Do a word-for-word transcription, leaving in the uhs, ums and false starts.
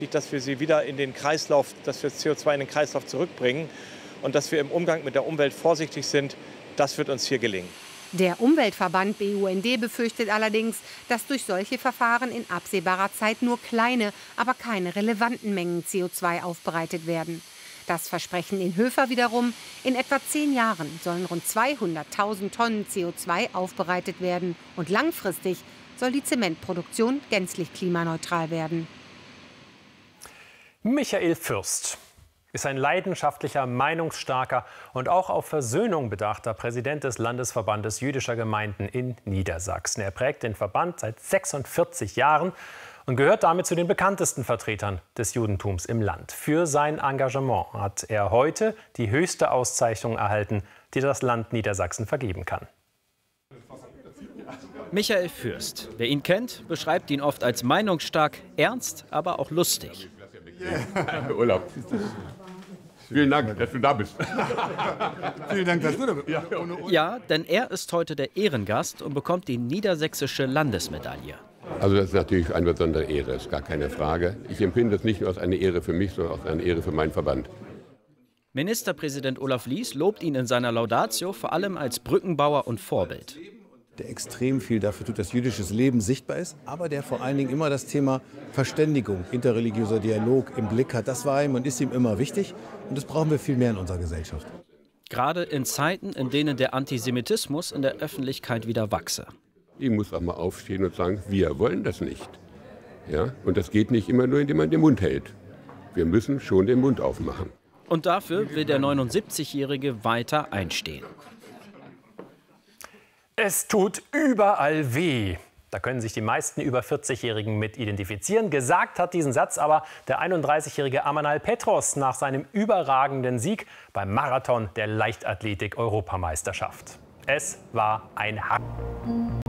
Dass wir sie wieder in den Kreislauf, dass wir C O zwei in den Kreislauf zurückbringen und dass wir im Umgang mit der Umwelt vorsichtig sind, das wird uns hier gelingen. Der Umweltverband B U N D befürchtet allerdings, dass durch solche Verfahren in absehbarer Zeit nur kleine, aber keine relevanten Mengen C O zwei aufbereitet werden. Das versprechen in Höfer wiederum, in etwa zehn Jahren sollen rund zweihunderttausend Tonnen C O zwei aufbereitet werden und langfristig soll die Zementproduktion gänzlich klimaneutral werden. Michael Fürst ist ein leidenschaftlicher, meinungsstarker und auch auf Versöhnung bedachter Präsident des Landesverbandes jüdischer Gemeinden in Niedersachsen. Er prägt den Verband seit sechsundvierzig Jahren und gehört damit zu den bekanntesten Vertretern des Judentums im Land. Für sein Engagement hat er heute die höchste Auszeichnung erhalten, die das Land Niedersachsen vergeben kann. Michael Fürst. Wer ihn kennt, beschreibt ihn oft als meinungsstark, ernst, aber auch lustig. Yeah. Urlaub. Vielen Dank, dass du da bist. Vielen Dank, dass du da bist. Ja, ja, denn er ist heute der Ehrengast und bekommt die niedersächsische Landesmedaille. Also das ist natürlich eine besondere Ehre, ist gar keine Frage. Ich empfinde das nicht nur als eine Ehre für mich, sondern als eine Ehre für meinen Verband. Ministerpräsident Olaf Lies lobt ihn in seiner Laudatio vor allem als Brückenbauer und Vorbild. Der extrem viel dafür tut, dass jüdisches Leben sichtbar ist, aber der vor allen Dingen immer das Thema Verständigung, interreligiöser Dialog im Blick hat. Das war ihm und ist ihm immer wichtig und das brauchen wir viel mehr in unserer Gesellschaft. Gerade in Zeiten, in denen der Antisemitismus in der Öffentlichkeit wieder wachse. Ich muss auch mal aufstehen und sagen, wir wollen das nicht. Ja? Und das geht nicht immer nur, indem man den Mund hält. Wir müssen schon den Mund aufmachen. Und dafür will der neunundsiebzigjährige weiter einstehen. Es tut überall weh. Da können sich die meisten über vierzigjährigen mit identifizieren. Gesagt hat diesen Satz aber der einunddreißigjährige Amanal Petros nach seinem überragenden Sieg beim Marathon der Leichtathletik-Europameisterschaft. Es war ein Hack.